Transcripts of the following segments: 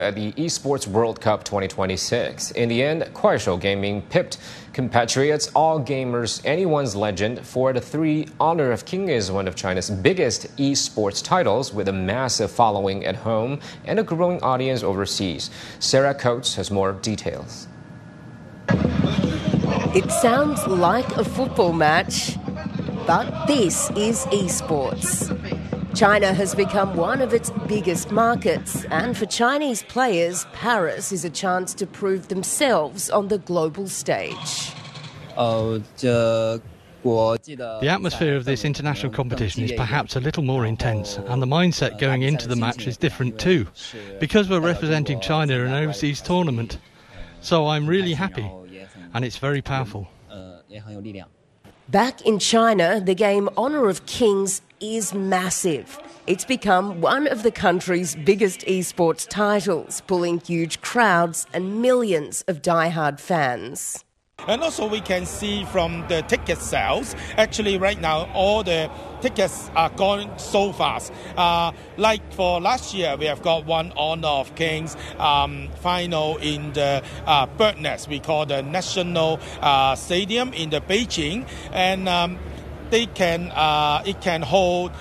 At the Esports World Cup 2026. In the end, Kuaishou Gaming pipped compatriots All Gamers Anyone's Legend for the 3. Honor of King is one of China's biggest esports titles with a massive following at home and a growing audience overseas. Sarah Coates has more details. It sounds like a football match, but this is esports. China has become one of its biggest markets, and for Chinese players, Paris is a chance to prove themselves on the global stage. The atmosphere of this international competition is perhaps a little more intense, and the mindset going into the match is different too, because we're representing China in an overseas tournament. So I'm really happy, and it's very powerful. Back in China, the game Honor of Kings is massive. It's become one of the country's biggest esports titles, pulling huge crowds and millions of die-hard fans. And also we can see from the ticket sales, actually right now all the tickets are going so fast. Like for last year, we have got one Honor of Kings final in the Bird Nest, we call the National Stadium in the Beijing, and it can hold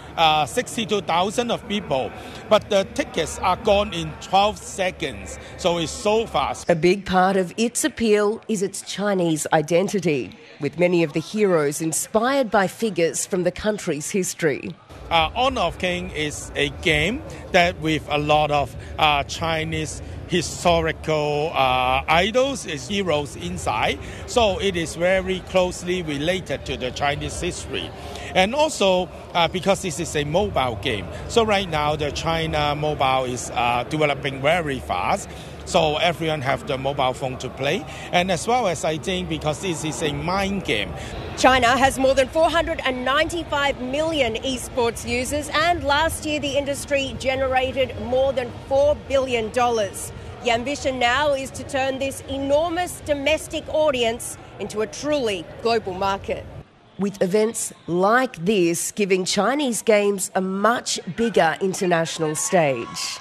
62,000 of people, but the tickets are gone in 12 seconds, so it's so fast. A big part of its appeal is its Chinese identity, with many of the heroes inspired by figures from the country's history. Honor of King is a game that with a lot of Chinese historical idols, heroes inside, so it is very closely related to the Chinese history. And also because this is a mobile game, so right now the China mobile is developing very fast, so everyone have the mobile phone to play, and as well as I think because this is a mind game. China has more than 495 million esports users, and last year the industry generated more than $4 billion. The ambition now is to turn this enormous domestic audience into a truly global market, with events like this giving Chinese games a much bigger international stage.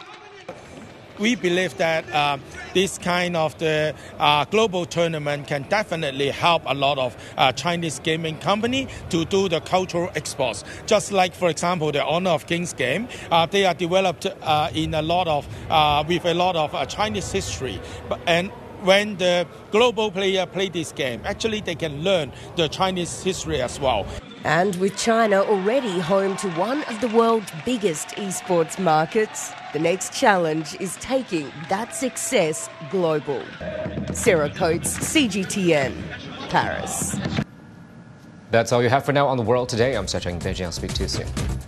We believe that this kind of the global tournament can definitely help a lot of Chinese gaming company to do the cultural exports. Just like, for example, the Honor of Kings game, they are developed in a lot of with a lot of Chinese history, and when the global player play this game, actually they can learn the Chinese history as well. And with China already home to one of the world's biggest esports markets, the next challenge is taking that success global. Sarah Coates, CGTN, Paris. That's all you have for now on The World Today. I'm Secheng Beijing. I'll speak to you soon.